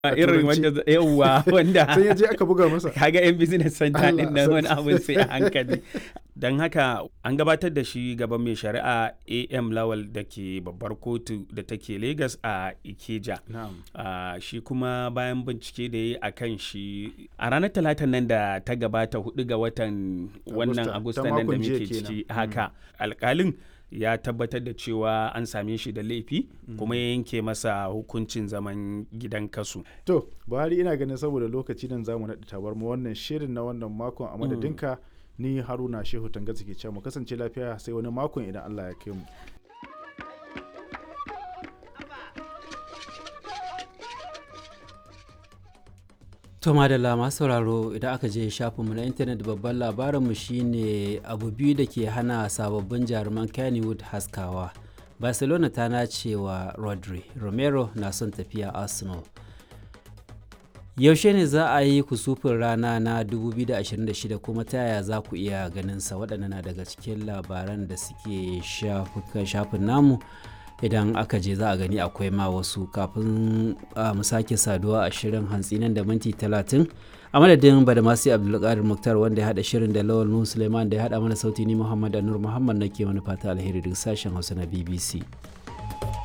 irin wanda yawwa wanda sai ya je aka buga masa. Kaga yan business center Allah din nan wani sarki. abun sai a hankali. Don haka an gabatar da shi gaban mai shari'a AM Lawal da ke babbar kotu da take Lagos a Ikeja. Shi kuma bayan bincike da ya yi a kan shi a ranar talatan nan da ta gabata 4 ga watan wannan Agusta nan da muke ciki haka alkalin ya tabbatar da cewa an same shi da laifi kuma ya yanke masa hukuncin zaman gidan kasu. To Buhari, ina ganin saboda lokaci nan zamu naɗi tabar mu wannan shirin na wannan makon a madadinka ni Haruna Shehu Tangaza ke cewa mu kasance lafiya sai wani makon idan Allah ya kai mu. To madalla masu sauraro, idan aka je shafinmu na intanet babban labarinmu shine abu biyu da ke hana sababbin jaruman Kennywood haskawa. Barcelona ta nace wa Rodri, Romero na son tafiya Arsenal. Yaushe ne za a yi kusufin rana na 2026 kuma ta yaya za ku iya ganinsa? Waɗannan na daga cikin labaran da suke shafin namu. Idan aka je za a gani akwai ma wasu. Kafin mu sake saduwa a shirin hantsi nan da minti 30 a madadin Badamasi Abdulkadir Muktar wanda ya haɗa shirin da Lawal Nuhu Suleiman da ya haɗa mana sauti, ni Muhammad Anur Muhammad nake mana fata alheri daga sashen Hausa na BBC.